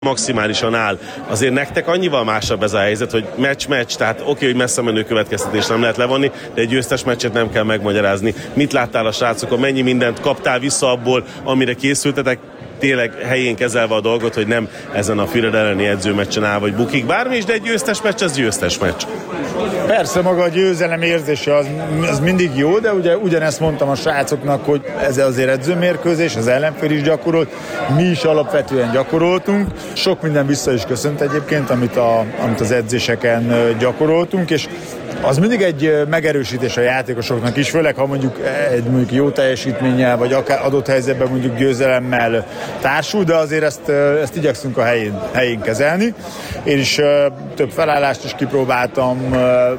maximálisan áll. Azért nektek annyival másabb ez a helyzet, hogy meccs, tehát oké, hogy messze menő következtetés nem lehet levonni, de egy győztes meccset nem kell megmagyarázni. Mit láttál a srácokon, mennyi mindent kaptál vissza abból, amire készültetek, tényleg helyén kezelve a dolgot, hogy nem ezen a Füred elleni edzőmeccsen áll vagy bukik bármi is, de egy győztes meccs, az győztes meccs. Persze maga a győzelem érzése az mindig jó, de ugye ugyanezt mondtam a srácoknak, hogy ez azért edzőmérkőzés, az ellenfél is gyakorolt, mi is alapvetően gyakoroltunk, sok minden vissza is köszönt egyébként, amit az edzéseken gyakoroltunk, és az mindig egy megerősítés a játékosoknak is, főleg ha mondjuk egy jó teljesítménnyel, vagy akár adott helyzetben mondjuk győzelemmel társul, de azért ezt igyekszünk a helyén kezelni. Én is több felállást is kipróbáltam,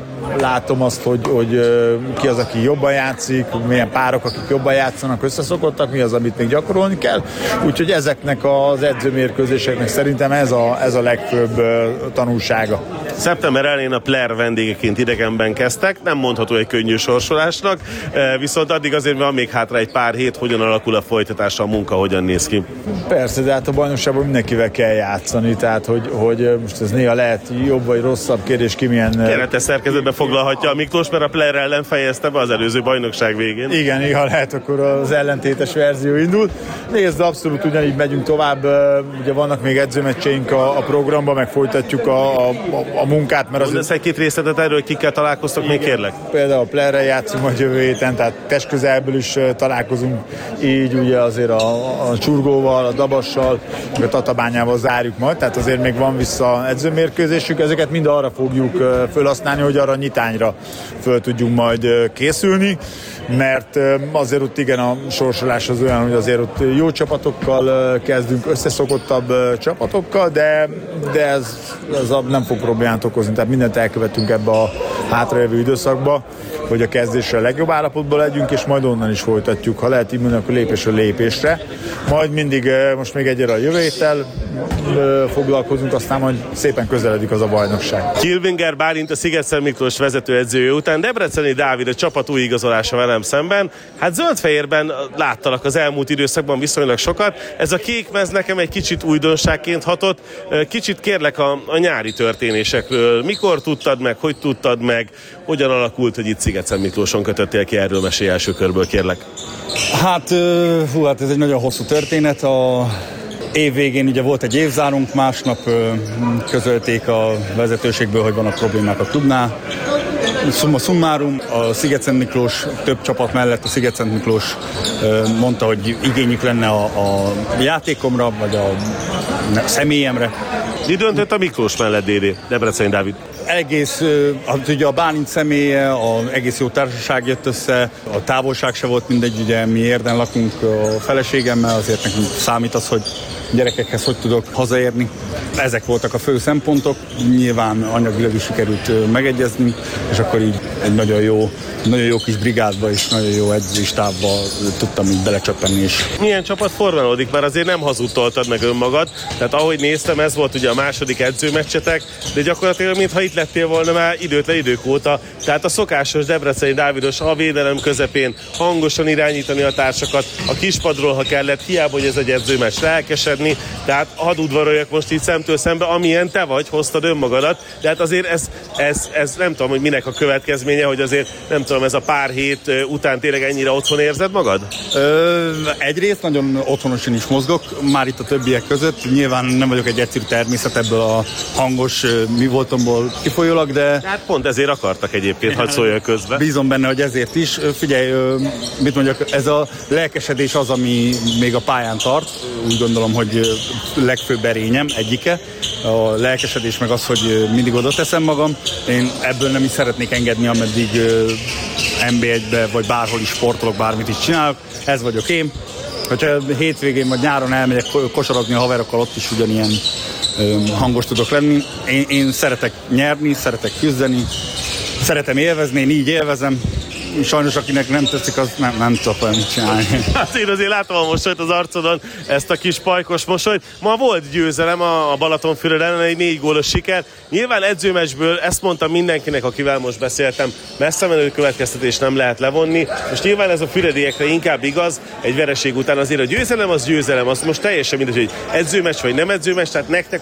látom azt, hogy ki az, aki jobban játszik, milyen párok, akik jobban játszanak, összeszokottak, mi az, amit még gyakorolni kell. Úgyhogy ezeknek az edzőmérkőzéseknek szerintem ez a legfőbb tanulsága. Szeptember elején a Player vendégeként idegenben kezdtek, nem mondható egy könnyű sorsolásnak, viszont addig azért van még hátra egy pár hét, hogyan alakul a folytatása, a munka, hogyan néz ki. Persze, de hát a bajnokságban mindenkivel kell játszani, tehát hogy most ez néha lehet jobb vagy rosszabb kérdés, ki milyen... Keretes szerkezetbe foglalhatja a Miklós, mert a Player ellen fejezte be az előző bajnokság végén. Igen, lehet, akkor az ellentétes verzió indul. Nézd, abszolút ugyanígy megyünk tovább, ugye vannak még edzőmeccseink a programban, meg folytatjuk a munkát, mert Mondasz egy-két részletet erről, hogy kikkel találkoztok, még kérlek? Például a Playerrel játszunk majd jövő héten, tehát testközelből is találkozunk, így ugye azért a Csurgóval, a Dabassal, a Tatabányával zárjuk majd, tehát azért még van vissza edzőmérkőzésük, ezeket mind arra fogjuk felhasználni, hogy arra nyitányra föl tudjunk majd készülni, mert azért ott igen, a sorsolás az olyan, hogy azért ott jó csapatokkal kezdünk, összeszokottabb csapatokkal, de ez nem fog problémát okozni, tehát mindent elkövetünk ebbe a hátrajövő időszakba, hogy a kezdésre a legjobb állapotban legyünk, és majd onnan is folytatjuk. Ha lehet így mondani, akkor lépésről lépésre. Majd mindig, most még egyre a jövő héttel foglalkozunk, aztán majd szépen közeledik az a bajnokság. Kilvinger Bálint, a Sziget-Szent Miklós vezetőedzője után Debreceni Dávid a csapat új igazolása velem szemben. Hát zöld-fehérben láttalak az elmúlt időszakban viszonylag sokat. Ez a kék mez nekem egy kicsit újdonságként hatott. Kicsit kérlek a nyári történésekről. Mikor tudtad meg, hogy tudtad meg, hogyan alakult, hogy itt Sziget-Szent Miklóson kötöttél ki, erről mesélj első körből, kérlek. Hát ez egy nagyon hosszú történet. Év végén ugye volt egy évzárunk, másnap közölték a vezetőségből, hogy vannak problémák a klubnál. Summa summarum, a Sziget-Szent Miklós több csapat mellett a Sziget-Szent Miklós mondta, hogy igényük lenne a játékomra, vagy a személyemre. Mi döntött a Miklós mellett, DD, Debreceni Dávid? Ugye a Bálint személye, egész jó társaság jött össze, a távolság se volt mindegy, ugye mi Érden lakunk a feleségemmel, azért nekünk számít az, hogy gyerekekhez hogy tudok hazaérni. Ezek voltak a fő szempontok, nyilván anyagilag is sikerült megegyezni, és akkor így egy nagyon jó kis brigádba és nagyon jó edzőstávba tudtam így belecsöppenni is. Milyen csapat formálódik? Már azért nem hazudtoltad meg önmagad, tehát ahogy néztem, ez volt ugye a második edzőmeccsetek, de gyakorlatilag mintha itt lettél volna már időtlen idők óta, tehát a szokásos Debreceni Dávidos a védelem közepén hangosan irányítani a társakat, a kispadról, ha kellett, hiába, hogy ez egy edzőmeccs, lelkesedni, tehát hadd udvaroljak most így szemtől szembe, amilyen te vagy, hoztad önmagadat, de hát azért ez nem tudom, hogy minek a következménye, hogy azért nem tudom, ez a pár hét után tényleg ennyire otthon érzed magad? Egyrészt nagyon otthonosan is mozgok, már itt a többiek között. Nyilván nem vagyok egy egyszerű természet ebből a hangos mi voltomból kifolyólag, de... Hát pont ezért akartak egyébként, hadd szóljál közbe. Bízom benne, hogy ezért is. Figyelj, mit mondjak, ez a lelkesedés az, ami még a pályán tart. Úgy gondolom, hogy legfőbb erényem egyike. A lelkesedés meg az, hogy mindig oda teszem magam. Én ebből nem is szeretnék engedni, ameddig NB1-be vagy bárhol is sportolok, bármit is csinálok. Ez vagyok én. Hogyha hétvégén vagy nyáron elmegyek kosarazni a haverokkal, ott is ugyanilyen hangos tudok lenni. Én szeretek nyerni, szeretek küzdeni, szeretem élvezni, én így élvezem. sajnos akinek nem tetszik, az nem tudok olyan mit csinálni. Hát én azért látom a mosolyt az arcodon, ezt a kis pajkos mosolyt. Ma volt győzelem a Balatonfüred ellen, egy 4 gólos siker. Nyilván edzőmeccsből, ezt mondtam mindenkinek, akivel most beszéltem, messze menő következtetés nem lehet levonni. Most nyilván ez a fürediekre inkább igaz, egy vereség után azért a győzelem az győzelem, az most teljesen mindegy, hogy edzőmeccs vagy nem edzőmeccs, tehát nektek